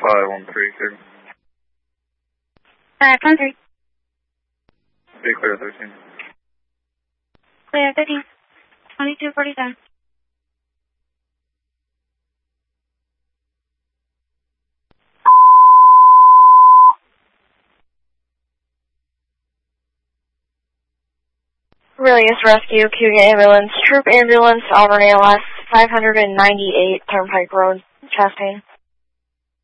5132. Country. Be clear 13. Clear 13. 2247. Aurelius Rescue, Cougar Ambulance, Troop Ambulance, Auburn ALS, 598 Turnpike Road, Chastain.